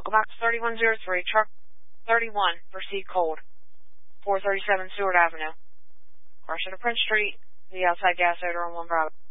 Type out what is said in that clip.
Local box 3103, truck 31, proceed cold. 437 Seward Avenue. Crush at Prince Street, the outside gas odor on 1 Bravo.